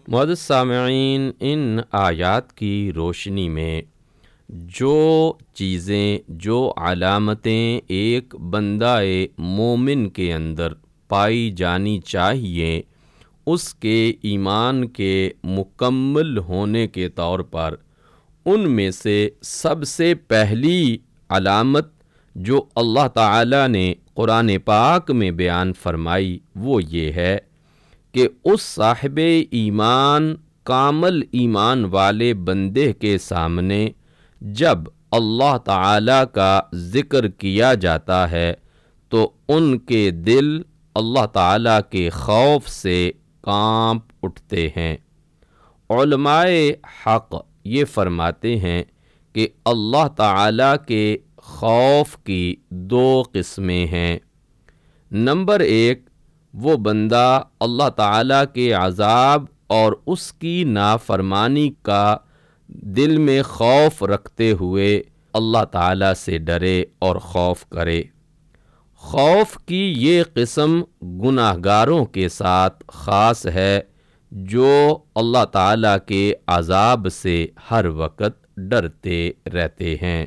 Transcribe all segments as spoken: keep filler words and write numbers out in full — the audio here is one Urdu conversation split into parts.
معزز سامعین، ان آیات کی روشنی میں جو چیزیں، جو علامتیں ایک بندہ مومن کے اندر پائی جانی چاہیے، اس کے ایمان کے مکمل ہونے کے طور پر ان میں سے سب سے پہلی علامت جو اللہ تعالیٰ نے قرآن پاک میں بیان فرمائی وہ یہ ہے کہ اس صاحب ایمان، کامل ایمان والے بندے کے سامنے جب اللہ تعالیٰ کا ذکر کیا جاتا ہے تو ان کے دل اللہ تعالیٰ کے خوف سے کانپ اٹھتے ہیں۔ علماء حق یہ فرماتے ہیں کہ اللہ تعالیٰ کے خوف کی دو قسمیں ہیں۔ نمبر ایک، وہ بندہ اللہ تعالیٰ کے عذاب اور اس کی نافرمانی کا دل میں خوف رکھتے ہوئے اللہ تعالیٰ سے ڈرے اور خوف کرے۔ خوف کی یہ قسم گناہ گاروں کے ساتھ خاص ہے جو اللہ تعالیٰ کے عذاب سے ہر وقت ڈرتے رہتے ہیں۔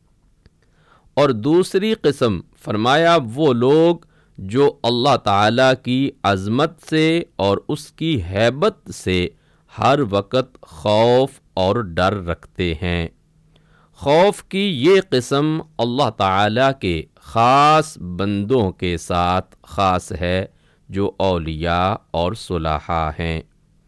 اور دوسری قسم فرمایا وہ لوگ جو اللہ تعالیٰ کی عظمت سے اور اس کی ہیبت سے ہر وقت خوف اور ڈر رکھتے ہیں۔ خوف کی یہ قسم اللہ تعالیٰ کے خاص بندوں کے ساتھ خاص ہے جو اولیاء اور صلحاء ہیں،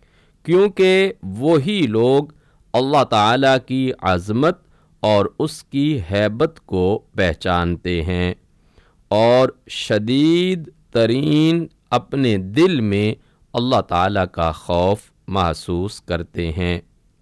کیونکہ وہی لوگ اللہ تعالیٰ کی عظمت اور اس کی ہیبت کو پہچانتے ہیں اور شدید ترین اپنے دل میں اللہ تعالیٰ کا خوف محسوس کرتے ہیں۔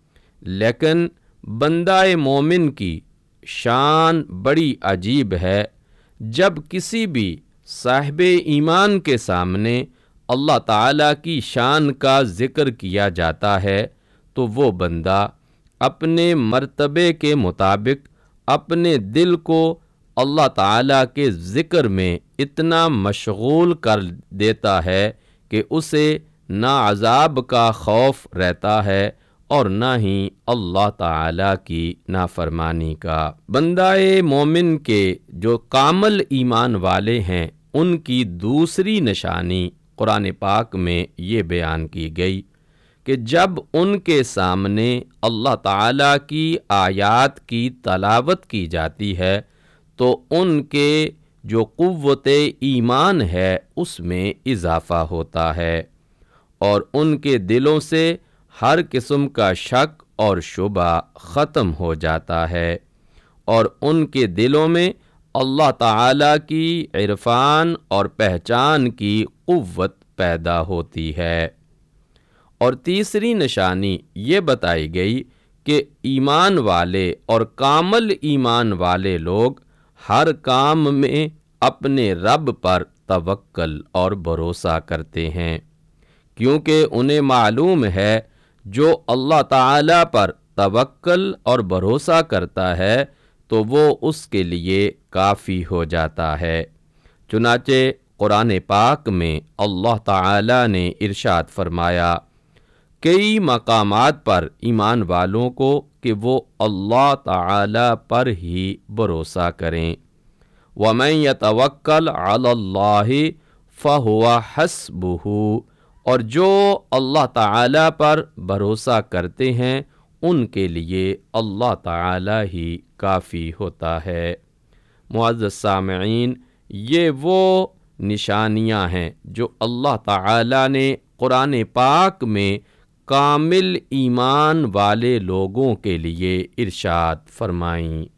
لیکن بندہ مومن کی شان بڑی عجیب ہے۔ جب کسی بھی صاحب ایمان کے سامنے اللہ تعالیٰ کی شان کا ذکر کیا جاتا ہے تو وہ بندہ اپنے مرتبے کے مطابق اپنے دل کو اللہ تعالیٰ کے ذکر میں اتنا مشغول کر دیتا ہے کہ اسے نہ عذاب کا خوف رہتا ہے اور نہ ہی اللہ تعالیٰ کی نافرمانی کا۔ بندہ مومن کے جو کامل ایمان والے ہیں ان کی دوسری نشانی قرآن پاک میں یہ بیان کی گئی کہ جب ان کے سامنے اللہ تعالیٰ کی آیات کی تلاوت کی جاتی ہے تو ان کے جو قوت ایمان ہے اس میں اضافہ ہوتا ہے اور ان کے دلوں سے ہر قسم کا شک اور شبہ ختم ہو جاتا ہے اور ان کے دلوں میں اللہ تعالیٰ کی عرفان اور پہچان کی قوت پیدا ہوتی ہے۔ اور تیسری نشانی یہ بتائی گئی کہ ایمان والے اور کامل ایمان والے لوگ ہر کام میں اپنے رب پر توکل اور بھروسہ کرتے ہیں، کیونکہ انہیں معلوم ہے جو اللہ تعالیٰ پر توکل اور بھروسہ کرتا ہے تو وہ اس کے لیے کافی ہو جاتا ہے۔ چنانچہ قرآن پاک میں اللہ تعالیٰ نے ارشاد فرمایا کئی مقامات پر ایمان والوں کو کہ وہ اللہ تعالیٰ پر ہی بھروسہ کریں۔ وَمَن يَتَوَكَّلْ عَلَى اللَّهِ فَهُوَ حَسْبُهُ، اور جو اللہ تعالیٰ پر بھروسہ کرتے ہیں ان کے لیے اللہ تعالیٰ ہی کافی ہوتا ہے۔ معزز سامعین، یہ وہ نشانیاں ہیں جو اللہ تعالیٰ نے قرآن پاک میں کامل ایمان والے لوگوں کے لیے ارشاد فرمائیں۔